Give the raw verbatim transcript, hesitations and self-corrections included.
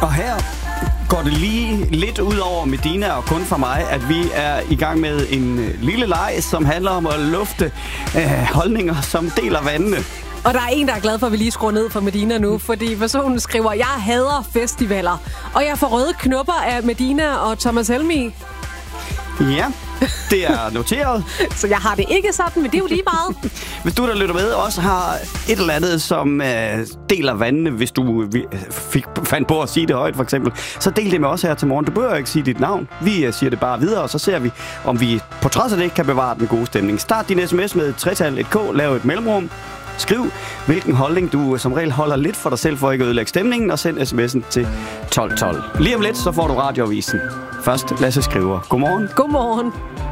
Og her går det lige lidt ud over Medina og kun for mig, at vi er i gang med en lille leg, som handler om at lufte øh, holdninger, som deler vandene. Og der er en, der er glad for, at vi lige skruer ned for Medina nu, fordi personen skriver, jeg hader festivaler, og jeg får røde knopper af Medina og Thomas Helmig. Ja, det er noteret. Så jeg har det ikke sådan, men det er jo lige meget. Hvis du, der lytter med, også har et eller andet, som øh, deler vandene, hvis du fik, fandt på at sige det højt, for eksempel, så del det med os her til morgen. Du behøver ikke sige dit navn. Vi øh, siger det bare videre, og så ser vi, om vi på trods af det kan bevare den gode stemning. Start din sms med et tretal, et k, lav et mellemrum. Skriv, hvilken holdning du som regel holder lidt for dig selv, for ikke at ødelægge stemningen, og send sms'en til tolv tolv. Lige om lidt, så får du radioavisen. Først Lasse Skriver. Godmorgen. Godmorgen.